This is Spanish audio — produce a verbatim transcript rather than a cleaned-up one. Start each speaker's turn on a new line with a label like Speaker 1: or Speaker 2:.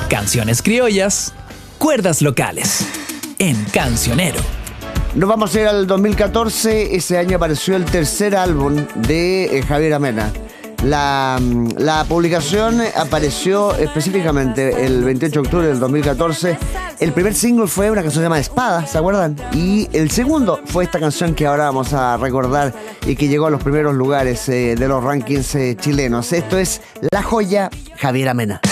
Speaker 1: Canciones criollas, cuerdas locales. En Cancionero.
Speaker 2: Nos vamos a ir al dos mil catorce. Ese año apareció el tercer álbum de eh, Javiera Mena. La, la publicación apareció específicamente el veintiocho de octubre del dos mil catorce. El primer single fue una canción llamada Espada, ¿se acuerdan? Y el segundo fue esta canción que ahora vamos a recordar y que llegó a los primeros lugares eh, de los rankings eh, chilenos. Esto es La Joya, Javiera Mena.